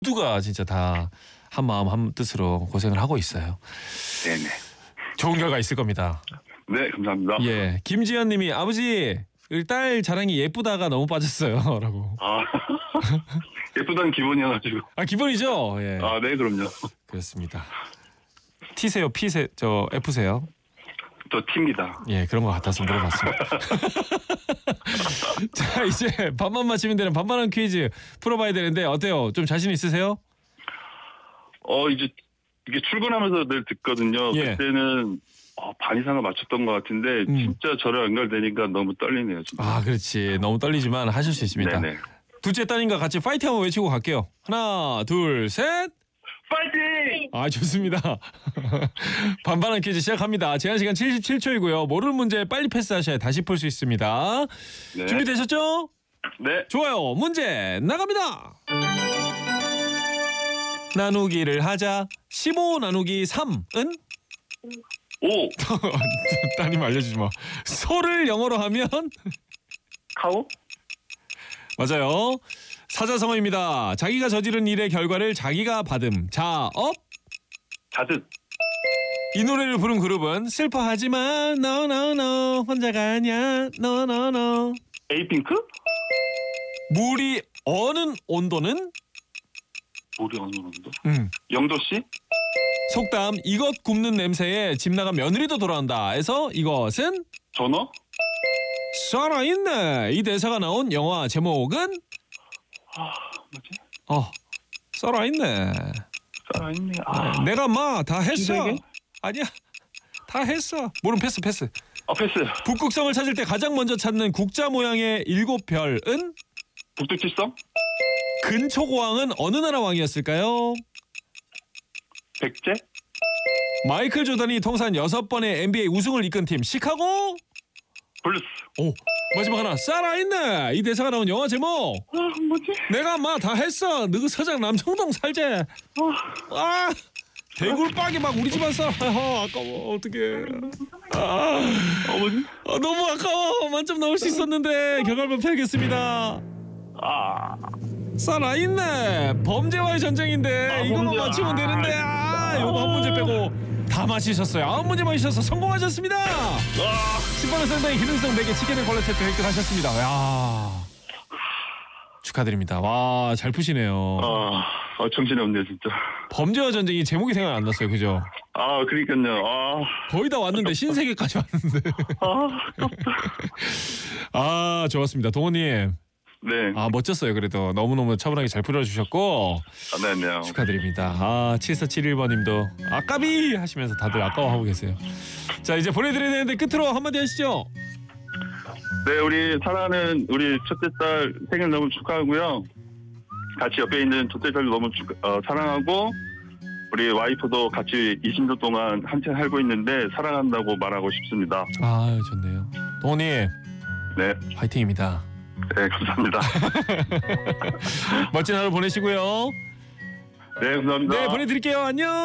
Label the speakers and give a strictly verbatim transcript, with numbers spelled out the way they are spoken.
Speaker 1: 모두가 진짜 다 한 마음 한 뜻으로 고생을 하고 있어요.
Speaker 2: 네네.
Speaker 1: 좋은 결과 있을 겁니다.
Speaker 2: 네, 감사합니다.
Speaker 1: 예, 김지현 님이 아버지 딸 자랑이 예쁘다가 너무 빠졌어요 라고.
Speaker 2: 아, 예쁘다는 기본이어가지고.
Speaker 1: 아 기본이죠. 예.
Speaker 2: 아, 네, 그럼요.
Speaker 1: 그렇습니다. T세요 P세 저 F세요?
Speaker 2: 저 T입니다.
Speaker 1: 예, 그런 것 같아서 물어봤습니다. 자, 이제 반만 맞히면 되는 반반한 퀴즈 풀어봐야 되는데 어때요? 좀 자신 있으세요?
Speaker 2: 어, 이제 이게 출근하면서 늘 듣거든요.
Speaker 1: 예.
Speaker 2: 그때는 어, 반 이상을 맞췄던 것 같은데
Speaker 1: 음.
Speaker 2: 진짜 저랑 연결되니까 너무 떨리네요. 진짜.
Speaker 1: 아, 그렇지. 너무 떨리지만 하실 수 있습니다.
Speaker 2: 네네.
Speaker 1: 둘째 딸님과 같이 파이팅 한번 외치고 갈게요. 하나, 둘, 셋.
Speaker 2: 파이팅!
Speaker 1: 아, 좋습니다. 반반한 퀴즈 시작합니다. 제한 시간 칠십칠 초이고요. 모르는 문제 빨리 패스하셔야 다시 풀 수 있습니다.
Speaker 2: 네.
Speaker 1: 준비되셨죠?
Speaker 2: 네.
Speaker 1: 좋아요. 문제 나갑니다. 나누기를 하자. 십오 나누기 삼은?
Speaker 2: 오!
Speaker 1: 따님 알려주지 마. 소를 영어로 하면?
Speaker 2: 카오?
Speaker 1: 맞아요. 사자성어입니다. 자기가 저지른 일의 결과를 자기가 받음. 자업?
Speaker 2: 자듯.
Speaker 1: 이 노래를 부른 그룹은 슬퍼하지만 no no no 혼자가 아니야 no no no.
Speaker 2: 에이핑크?
Speaker 1: 물이 어는 온도는?
Speaker 2: 우리 어느 정도?
Speaker 1: 음.
Speaker 2: 영도 씨?
Speaker 1: 속담 이것 굽는 냄새에 집 나간 며느리도 돌아온다 해서 이것은?
Speaker 2: 전어?
Speaker 1: 살아있네. 이 대사가 나온 영화 제목은?
Speaker 2: 아, 뭐지?
Speaker 1: 어, 살아있네.
Speaker 2: 살아있네. 아,
Speaker 1: 내가 마 다 했어.
Speaker 2: 기대게?
Speaker 1: 아니야, 다 했어. 모르면 패스 패스.
Speaker 2: 아, 패스.
Speaker 1: 북극성을 찾을 때 가장 먼저 찾는 국자 모양의 일곱 별은?
Speaker 2: 북두칠성?
Speaker 1: 근초고왕은 어느 나라 왕이었을까요?
Speaker 2: 백제?
Speaker 1: 마이클 조던이 통산 여섯 번의 엔비에이 우승을 이끈 팀 시카고?
Speaker 2: 블루스.
Speaker 1: 오, 마지막 하나. 살아있네. 이 대사가 나온 영화 제목.
Speaker 2: 아, 뭐지?
Speaker 1: 내가 마 다 했어. 너그 서장 남청동 살제. 아, 대굴박이 막 우리 집안 쌀. 아, 아까워. 어떡해. 아,
Speaker 2: 어, 뭐지?
Speaker 1: 아, 너무 아까워. 만점 나올 수 있었는데 결과 발표하겠습니다.
Speaker 2: 아,
Speaker 1: 살아있네. 범죄와의 전쟁인데
Speaker 2: 아,
Speaker 1: 이것만
Speaker 2: 범죄.
Speaker 1: 맞히면 되는데 아, 요거 한 문제 빼고 다 맞히셨어요. 아홉 문제 맞히셔서 성공하셨습니다.
Speaker 2: 아,
Speaker 1: 십 번의 상당히 기능성 베개 치킨을 걸레 세트 획득하셨습니다. 야, 축하드립니다. 와, 잘 푸시네요.
Speaker 2: 아, 아, 정신이 없네요, 진짜.
Speaker 1: 범죄와 전쟁이 제목이 생각 안 났어요. 그죠?
Speaker 2: 아, 그러니까요. 아,
Speaker 1: 거의 다 왔는데 신세계까지 왔는데.
Speaker 2: 아, 아깝다.
Speaker 1: 아, 좋았습니다. 동호님.
Speaker 2: 네.
Speaker 1: 아, 멋졌어요. 그래도 너무너무 차분하게 잘 풀어주셨고
Speaker 2: 아, 네네.
Speaker 1: 축하드립니다. 아, 칠사칠일 번님도 아까비 하시면서 다들 아까워하고 계세요. 자, 이제 보내드려야 되는데 끝으로 한마디 하시죠.
Speaker 2: 네, 우리 사랑하는 우리 첫째 딸 생일 너무 축하하고요. 같이 옆에 있는 둘째 딸도 너무 축, 어, 사랑하고 우리 와이프도 같이 이십 년 동안 함께 살고 있는데 사랑한다고 말하고 싶습니다.
Speaker 1: 아, 좋네요. 동호님
Speaker 2: 네,
Speaker 1: 화이팅입니다.
Speaker 2: 네, 감사합니다.
Speaker 1: 멋진 하루 보내시고요.
Speaker 2: 네, 감사합니다.
Speaker 1: 네, 보내드릴게요. 안녕.